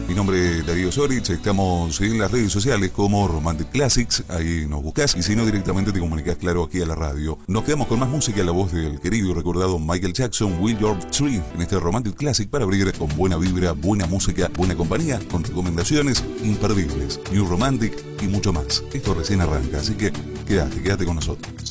Mi nombre es Darío Sorich, estamos en las redes sociales como Romantic Classics, ahí nos buscas y si no directamente te comunicas, claro, aquí a la radio. Nos quedamos con más música, la voz del querido y recordado Michael Jackson, Will Your Tree, en este Romantic Classic para abrir con buena vibra, buena música, buena compañía, con recomendaciones imperdibles, New Romantic y mucho más. Esto recién arranca, así que quédate con nosotros.